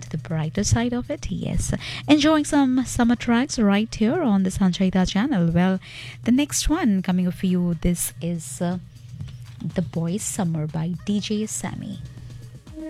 to the brighter side of it. Yes, enjoying some summer tracks right here on the Sanchayita channel. Well, the next one coming up for you, this is The Boys Summer by DJ Sammy.